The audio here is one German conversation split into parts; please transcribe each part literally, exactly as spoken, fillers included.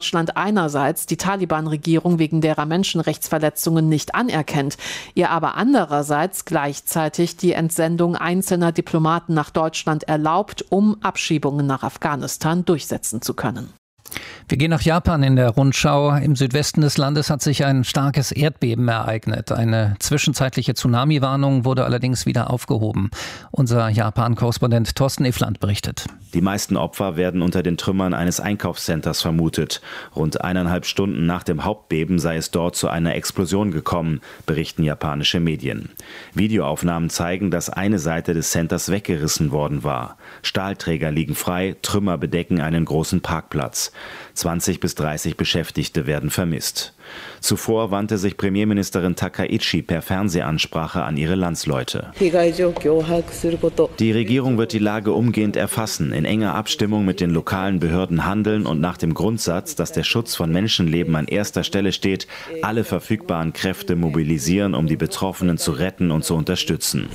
Deutschland einerseits die Taliban-Regierung wegen derer Menschenrechtsverletzungen nicht anerkennt, ihr aber andererseits gleichzeitig die Entsendung einzelner Diplomaten nach Deutschland erlaubt, um Abschiebungen nach Afghanistan durchsetzen zu können. Wir gehen nach Japan in der Rundschau. Im Südwesten des Landes hat sich ein starkes Erdbeben ereignet. Eine zwischenzeitliche Tsunami-Warnung wurde allerdings wieder aufgehoben. Unser Japan-Korrespondent Thorsten Iffland berichtet. Die meisten Opfer werden unter den Trümmern eines Einkaufscenters vermutet. Rund eineinhalb Stunden nach dem Hauptbeben sei es dort zu einer Explosion gekommen, berichten japanische Medien. Videoaufnahmen zeigen, dass eine Seite des Centers weggerissen worden war. Stahlträger liegen frei, Trümmer bedecken einen großen Parkplatz. zwanzig bis dreißig Beschäftigte werden vermisst. Zuvor wandte sich Premierministerin Takaichi per Fernsehansprache an ihre Landsleute. Die Regierung wird die Lage umgehend erfassen, in enger Abstimmung mit den lokalen Behörden handeln und nach dem Grundsatz, dass der Schutz von Menschenleben an erster Stelle steht, alle verfügbaren Kräfte mobilisieren, um die Betroffenen zu retten und zu unterstützen.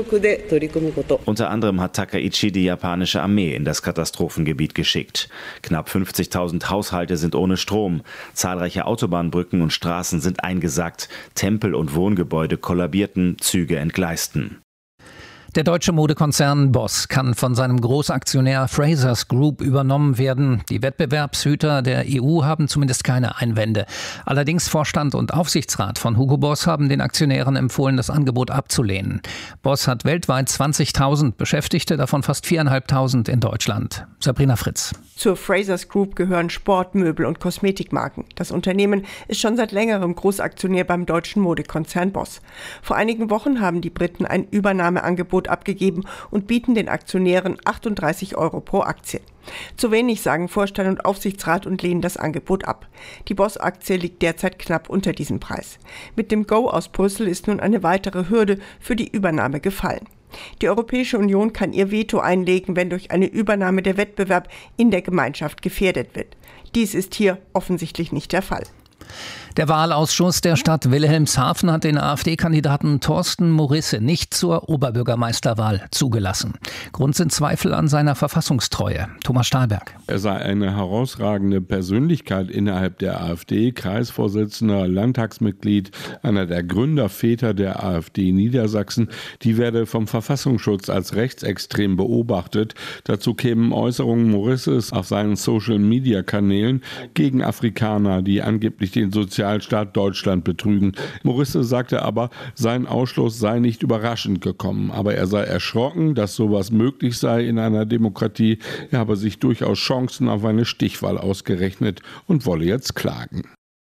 Unter anderem hat Takaichi die japanische Armee in das Katastrophengebiet geschickt. Knapp fünfzigtausend Haushalte sind ohne Strom. Zahlreiche Autobahnbrücken und Straßen sind eingesackt. Tempel und Wohngebäude kollabierten, Züge entgleisten. Der deutsche Modekonzern Boss kann von seinem Großaktionär Frasers Group übernommen werden. Die Wettbewerbshüter der E U haben zumindest keine Einwände. Allerdings Vorstand und Aufsichtsrat von Hugo Boss haben den Aktionären empfohlen, das Angebot abzulehnen. Boss hat weltweit zwanzigtausend Beschäftigte, davon fast viertausendfünfhundert in Deutschland. Sabrina Fritz. Zur Frasers Group gehören Sportmöbel und Kosmetikmarken. Das Unternehmen ist schon seit längerem Großaktionär beim deutschen Modekonzern Boss. Vor einigen Wochen haben die Briten ein Übernahmeangebot abgegeben und bieten den Aktionären achtunddreißig Euro pro Aktie. Zu wenig, sagen Vorstand und Aufsichtsrat und lehnen das Angebot ab. Die Boss-Aktie liegt derzeit knapp unter diesem Preis. Mit dem Go aus Brüssel ist nun eine weitere Hürde für die Übernahme gefallen. Die Europäische Union kann ihr Veto einlegen, wenn durch eine Übernahme der Wettbewerb in der Gemeinschaft gefährdet wird. Dies ist hier offensichtlich nicht der Fall. Der Wahlausschuss der Stadt Wilhelmshaven hat den AfD-Kandidaten Thorsten Morisse nicht zur Oberbürgermeisterwahl zugelassen. Grund sind Zweifel an seiner Verfassungstreue. Thomas Stahlberg. Er sei eine herausragende Persönlichkeit innerhalb der AfD, Kreisvorsitzender, Landtagsmitglied, einer der Gründerväter der AfD Niedersachsen. Die werde vom Verfassungsschutz als rechtsextrem beobachtet. Dazu kämen Äußerungen Morisses auf seinen Social-Media-Kanälen gegen Afrikaner, die angeblich den Sozialstaat Deutschland betrügen. Morisse sagte aber, sein Ausschluss sei nicht überraschend gekommen, aber er sei erschrocken, dass sowas möglich sei in einer Demokratie. Er habe sich durchaus Chancen auf eine Stichwahl ausgerechnet und wolle jetzt klagen.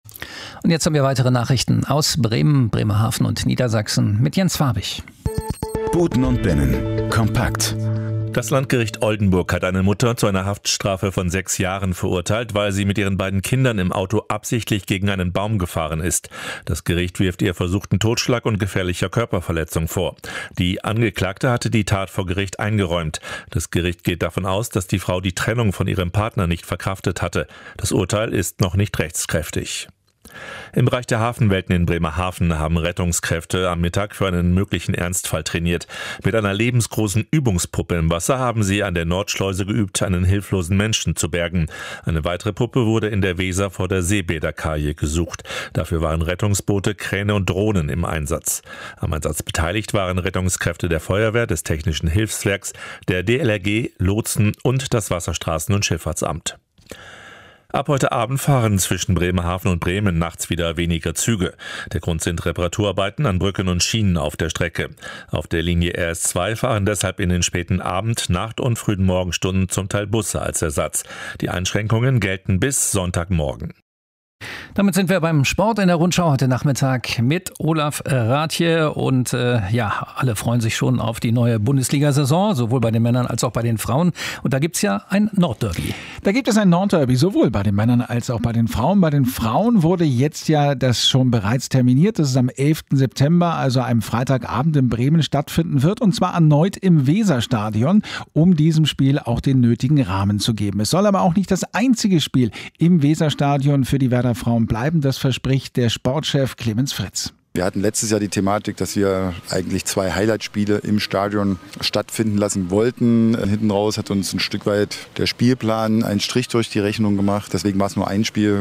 Und jetzt haben wir weitere Nachrichten aus Bremen, Bremerhaven und Niedersachsen mit Jens Farbig. Buten und Binnen. Kompakt. Das Landgericht Oldenburg hat eine Mutter zu einer Haftstrafe von sechs Jahren verurteilt, weil sie mit ihren beiden Kindern im Auto absichtlich gegen einen Baum gefahren ist. Das Gericht wirft ihr versuchten Totschlag und gefährlicher Körperverletzung vor. Die Angeklagte hatte die Tat vor Gericht eingeräumt. Das Gericht geht davon aus, dass die Frau die Trennung von ihrem Partner nicht verkraftet hatte. Das Urteil ist noch nicht rechtskräftig. Im Bereich der Hafenwelten in Bremerhaven haben Rettungskräfte am Mittag für einen möglichen Ernstfall trainiert. Mit einer lebensgroßen Übungspuppe im Wasser haben sie an der Nordschleuse geübt, einen hilflosen Menschen zu bergen. Eine weitere Puppe wurde in der Weser vor der Seebäderkaje gesucht. Dafür waren Rettungsboote, Kräne und Drohnen im Einsatz. Am Einsatz beteiligt waren Rettungskräfte der Feuerwehr, des Technischen Hilfswerks, der D L R G, Lotsen und das Wasserstraßen- und Schifffahrtsamt. Ab heute Abend fahren zwischen Bremerhaven und Bremen nachts wieder weniger Züge. Der Grund sind Reparaturarbeiten an Brücken und Schienen auf der Strecke. Auf der Linie R S zwei fahren deshalb in den späten Abend-, Nacht- und frühen Morgenstunden zum Teil Busse als Ersatz. Die Einschränkungen gelten bis Sonntagmorgen. Damit sind wir beim Sport in der Rundschau heute Nachmittag mit Olaf Rathje und äh, ja, alle freuen sich schon auf die neue Bundesliga-Saison, sowohl bei den Männern als auch bei den Frauen. Und da gibt's ja ein Nordderby. Da gibt es ein Nordderby, sowohl bei den Männern als auch bei den Frauen. Bei den Frauen wurde jetzt ja das schon bereits terminiert, dass es am elften September, also einem Freitagabend in Bremen stattfinden wird, und zwar erneut im Weserstadion, um diesem Spiel auch den nötigen Rahmen zu geben. Es soll aber auch nicht das einzige Spiel im Weserstadion für die Werder Frauen bleiben, das verspricht der Sportchef Clemens Fritz. Wir hatten letztes Jahr die Thematik, dass wir eigentlich zwei Highlight-Spiele im Stadion stattfinden lassen wollten. Hinten raus hat uns ein Stück weit der Spielplan einen Strich durch die Rechnung gemacht. Deswegen war es nur ein Spiel.